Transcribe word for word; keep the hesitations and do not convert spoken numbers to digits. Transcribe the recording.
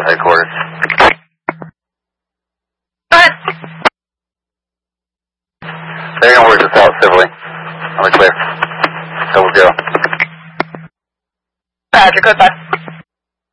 at headquarters. Go ahead. They're going to work this out civilly. I'm clear. So we'll go. Roger, goodbye.